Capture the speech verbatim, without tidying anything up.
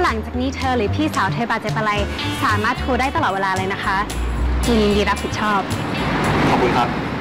หลังจากนี้เธอหรือพี่สาวเธอบาดเจ็บอะไรสามารถโทรได้ตลอดเวลาเลยนะคะยินดีรับผิดชอบขอบคุณครับ